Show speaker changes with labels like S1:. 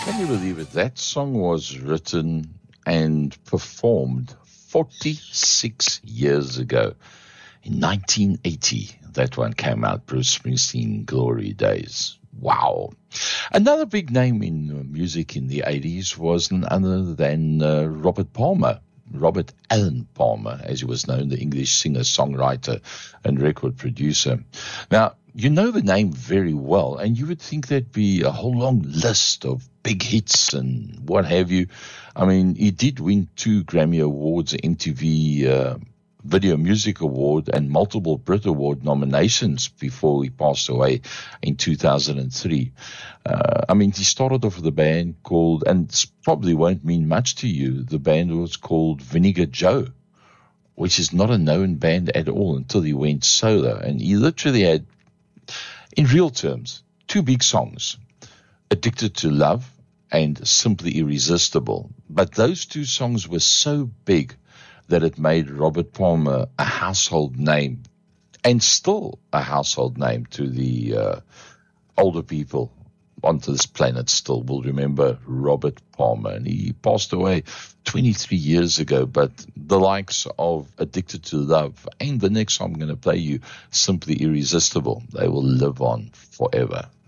S1: Can you believe it? That song was written and performed 46 years ago. In 1980, that one came out, Bruce Springsteen, Glory Days. Wow. Another big name in music in the 80s was none other than Robert Palmer. Robert Allen Palmer, as he was known, the English singer, songwriter, and record producer. Now, you know the name very well, and you would think there'd be a whole long list of big hits and what have you. I mean, he did win 2 Grammy Awards, MTV Video Music Award, and multiple Brit Award nominations before he passed away in 2003. I mean, he started off with a band called, and this probably won't mean much to you, the band was called Vinegar Joe, which is not a known band at all until he went solo. And he literally had, in real terms, 2 big songs, Addicted to Love and Simply Irresistible. But those 2 songs were so big that it made Robert Palmer a household name, and still a household name to the older people onto this planet still will remember Robert Palmer. And he passed away 23 years ago, but the likes of Addicted to Love and the next song I'm going to play you, Simply Irresistible, they will live on forever.